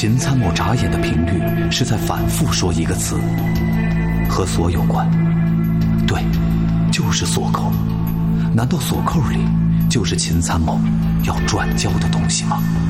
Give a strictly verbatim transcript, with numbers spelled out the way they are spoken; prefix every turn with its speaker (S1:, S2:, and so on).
S1: 秦参谋眨眼的频率是在反复说一个词，和锁有关。对，就是锁扣。难道锁扣里就是秦参谋要转交的东西吗？